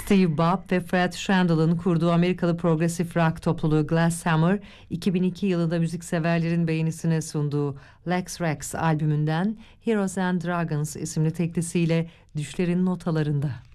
Steve Bobb ve Fred Shandel'ın kurduğu Amerikalı progresif rock topluluğu Glasshammer, 2002 yılında müzikseverlerin beğenisine sunduğu Lex Rex albümünden Heroes and Dragons isimli teklisiyle düşlerin notalarında.